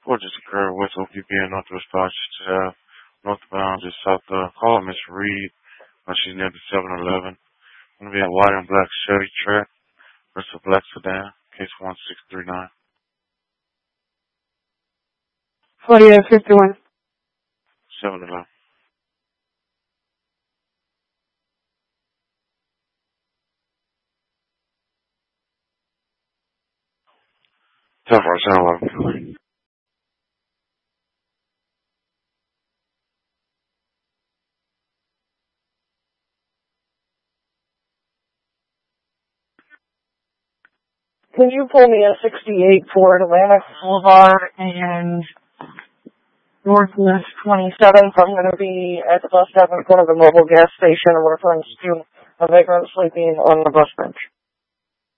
Report just occurred West OPP and Northwest Dodge, northbound just south of call Miss Reed. She's near the 7-Eleven. Gonna be a white and black Chevy Track versus black sedan, case 1639. 4851. 7-Eleven. Tough for 7-Eleven. Can you pull me a 68 Ford Atlantic Boulevard and Northwest 27th? I'm going to be at the bus stop in front of the mobile gas station in reference to a vagrant sleeping on the bus bench.